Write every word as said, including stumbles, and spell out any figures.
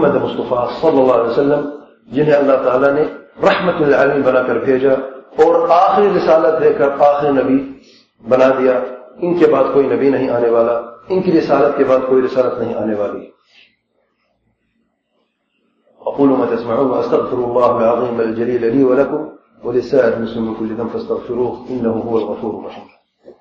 मोहम्मद मुस्तफ़ा सल्लल्लाहु अलैहि वसल्लम, जिन्हें अल्लाह ताला ने रहमतुल आलमीन बनाकर भेजा और आखिरी रिसालत देकर आखिरी नबी बना दिया। इनके बाद कोई नबी नहीं आने वाला, इनकी रिसालत के बाद कोई रिसालत नहीं आने वाली। अक़ूलु मा तस्मऊन व अस्तग़फिरुल्लाह अल-अज़ीम अल-जलील ली व लकुम व लिसाइरिल मुस्लिमीन मिन कुल्लि ज़ंब फस्तग़फिरूहु इन्नहु हुवल गफ़ूरुर रहीम।